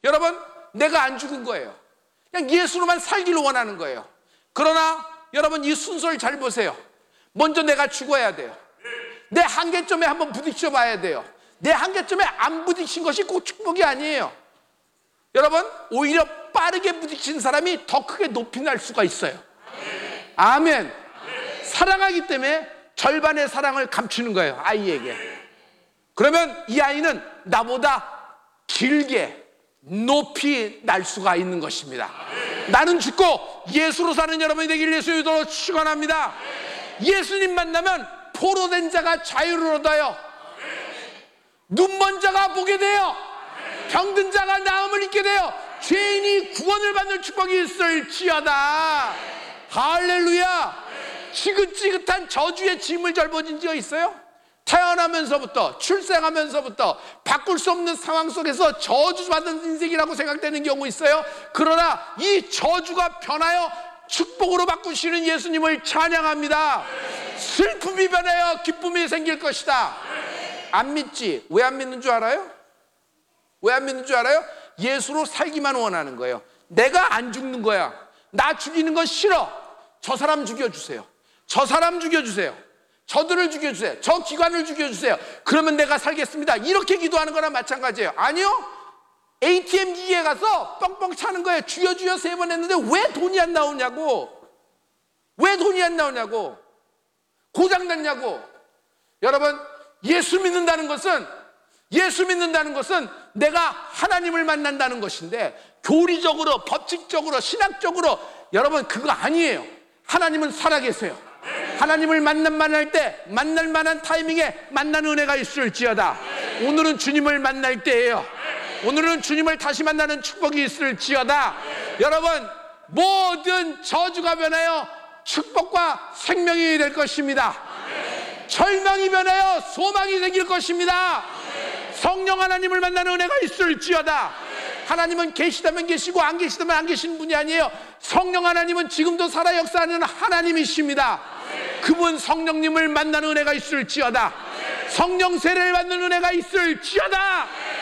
여러분, 내가 안 죽은 거예요. 그냥 예수로만 살기를 원하는 거예요. 그러나 여러분, 이 순서를 잘 보세요. 먼저 내가 죽어야 돼요. 내 한계점에 한번 부딪혀 봐야 돼요. 내 한계점에 안 부딪힌 것이 꼭 축복이 아니에요. 여러분, 오히려 빠르게 부딪힌 사람이 더 크게 높이 날 수가 있어요. 아멘. 사랑하기 때문에 절반의 사랑을 감추는 거예요, 아이에게. 그러면 이 아이는 나보다 길게 높이 날 수가 있는 것입니다. 나는 죽고 예수로 사는 여러분이 되길 예수의 이름으로 축원합니다. 예수님 만나면 포로된 자가 자유를 얻어요. 눈먼 자가 보게 돼요. 병든 자가 나음을 입게 돼요. 죄인이 구원을 받는 축복이 있을지어다. 할렐루야. 지긋지긋한 저주의 짐을 짊어진 지가 있어요? 태어나면서부터, 출생하면서부터 바꿀 수 없는 상황 속에서 저주받은 인생이라고 생각되는 경우 있어요. 그러나 이 저주가 변하여 축복으로 바꾸시는 예수님을 찬양합니다. 슬픔이 변하여 기쁨이 생길 것이다. 안 믿지? 왜 안 믿는 줄 알아요? 왜 안 믿는 줄 알아요? 예수로 살기만 원하는 거예요. 내가 안 죽는 거야. 나 죽이는 건 싫어. 저 사람 죽여주세요. 저 사람 죽여주세요. 저들을 죽여주세요. 저 기관을 죽여주세요. 그러면 내가 살겠습니다. 이렇게 기도하는 거랑 마찬가지예요. 아니요, ATM 기기에 가서 뻥뻥 차는 거예요. 주여 주여 3번 했는데 왜 돈이 안 나오냐고. 왜 돈이 안 나오냐고. 고장났냐고. 여러분, 예수 믿는다는 것은 내가 하나님을 만난다는 것인데, 교리적으로, 법칙적으로, 신학적으로 여러분 그거 아니에요. 하나님은 살아계세요. 하나님을 만날 때 만날 만한 타이밍에 만나는 은혜가 있을지어다. 오늘은 주님을 만날 때예요. 오늘은 주님을 다시 만나는 축복이 있을지어다. 여러분, 모든 저주가 변하여 축복과 생명이 될 것입니다. 절망이 변하여 소망이 생길 것입니다. 성령 하나님을 만나는 은혜가 있을지어다. 하나님은 계시다면 계시고 안 계시다면 안 계신 분이 아니에요. 성령 하나님은 지금도 살아 역사하는 하나님이십니다. 그분 성령님을 만나는 은혜가 있을지어다. 성령 세례를 받는 은혜가 있을지어다.